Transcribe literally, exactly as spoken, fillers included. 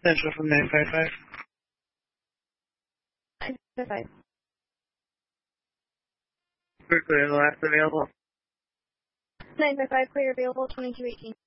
Central from nine five five. nine five five. We're clear, the last available. nine five five, clear available, twenty-two eighteen.